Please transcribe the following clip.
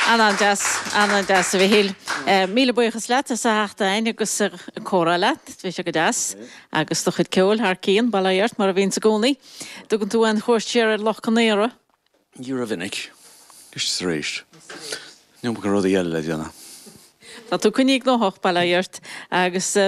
Anna das vi hil. Míle buchas leat sa hachta ein agus córa leat, vi se go das, agus doch het ceol haar cían ballairt mar a vín sa gúni. Dugan tú an chóirtíar Loch Conera? Jura vinnig. Gist réist. Nú go rud a dhéile le déanana. Tá tú cunig nóach ballairt agus